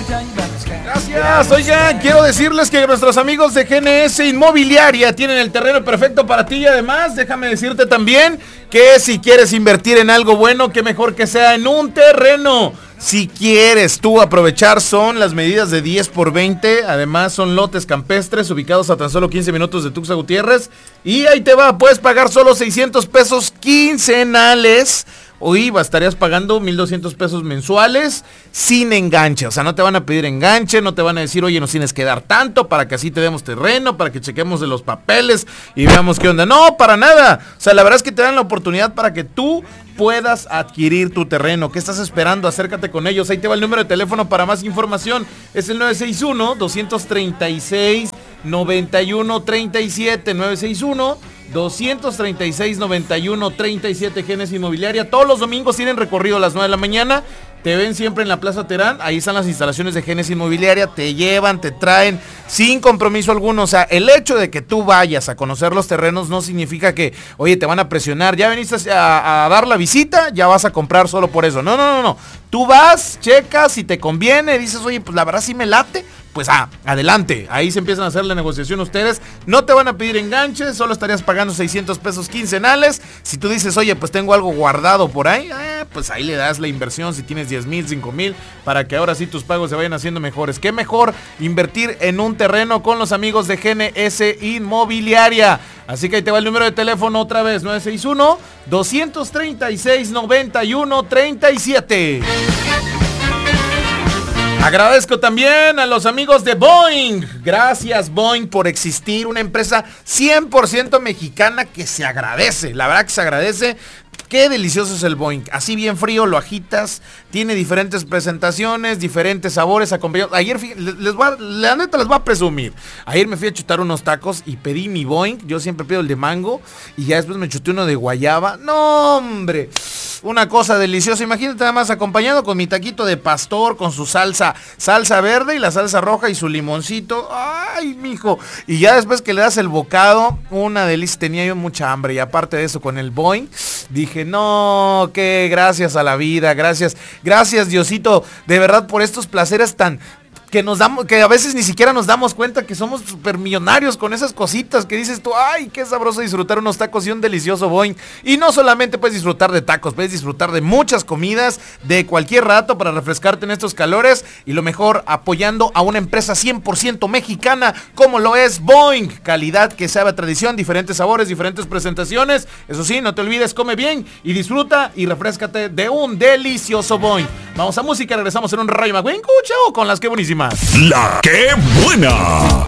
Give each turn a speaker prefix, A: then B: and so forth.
A: Gracias. Oigan, quiero decirles que nuestros amigos de GNS Inmobiliaria tienen el terreno perfecto para ti y además déjame decirte también que si quieres invertir en algo bueno, qué mejor que sea en un terreno. Si quieres tú aprovechar, son las medidas de 10x20, además son lotes campestres ubicados a tan solo 15 minutos de Tuxtla Gutiérrez y ahí te va, puedes pagar solo 600 pesos quincenales. Hoy estarías pagando 1,200 pesos mensuales sin enganche. O sea, no te van a pedir enganche, no te van a decir, oye, nos tienes que dar tanto para que así te demos terreno, para que chequemos de los papeles y veamos qué onda. No, para nada. O sea, la verdad es que te dan la oportunidad para que tú puedas adquirir tu terreno. ¿Qué estás esperando? Acércate con ellos. Ahí te va el número de teléfono para más información. Es el 961-236-9137. 961-236-9137 GNS Inmobiliaria. Todos los domingos tienen recorrido a las 9 de la mañana. Te ven siempre en la Plaza Terán. Ahí están las instalaciones de GNS Inmobiliaria. Te llevan, te traen sin compromiso alguno. O sea, el hecho de que tú vayas a conocer los terrenos no significa que, oye, te van a presionar. Ya veniste a dar la visita, ya vas a comprar solo por eso. No. Tú vas, checas, si te conviene, dices, oye, pues la verdad sí me late. Pues adelante, ahí se empiezan a hacer la negociación ustedes, no te van a pedir enganche, solo estarías pagando 600 pesos quincenales, si tú dices, oye, pues tengo algo guardado por ahí, pues ahí le das la inversión, si tienes 10,000, 5,000, para que ahora sí tus pagos se vayan haciendo mejores. Qué mejor invertir en un terreno con los amigos de GNS Inmobiliaria. Así que ahí te va el número de teléfono otra vez, 961-236-9137. Agradezco también a los amigos de Boeing. Gracias Boeing por existir, una empresa 100% mexicana que se agradece, la verdad que se agradece. Qué delicioso es el Boeing, así bien frío, lo agitas, tiene diferentes presentaciones, diferentes sabores acompañados. Ayer, la neta les voy a presumir, ayer me fui a chutar unos tacos y pedí mi Boeing, yo siempre pido el de mango, y ya después me chuté uno de guayaba. No hombre, una cosa deliciosa, imagínate nada más acompañado con mi taquito de pastor, con su salsa verde y la salsa roja y su limoncito. Ay, mijo, y ya después que le das el bocado, una delicia, tenía yo mucha hambre, y aparte de eso con el Boeing, dije, no, que gracias a la vida, gracias Diosito, de verdad por estos placeres tan que nos damos, que a veces ni siquiera nos damos cuenta que somos super millonarios con esas cositas que dices tú, ay, qué sabroso disfrutar unos tacos y un delicioso Boeing. Y no solamente puedes disfrutar de tacos, puedes disfrutar de muchas comidas de cualquier rato para refrescarte en estos calores y lo mejor, apoyando a una empresa 100% mexicana como lo es Boeing. Calidad que sabe a tradición, diferentes sabores, diferentes presentaciones. Eso sí, no te olvides, come bien y disfruta y refréscate de un delicioso Boeing. Vamos a música, regresamos en un Rayo McQueen, con las que buenísimas.
B: La que buena.